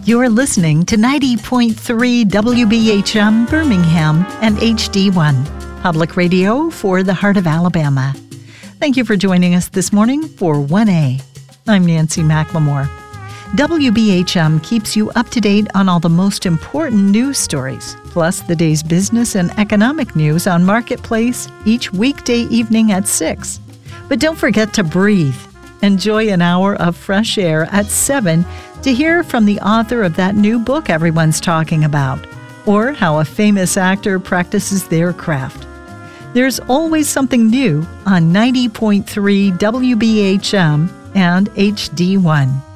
You're listening to 90.3 WBHM Birmingham and HD1, public radio for the heart of Alabama. Thank you for joining us this morning for 1A. I'm Nancy McLemore. WBHM keeps you up to date on all the most important news stories, plus the day's business and economic news on Marketplace each weekday evening at 6. But don't forget to breathe. Enjoy an hour of fresh air at 7 to hear from the author of that new book everyone's talking about, or how a famous actor practices their craft. There's always something new on 90.3 WBHM and HD1.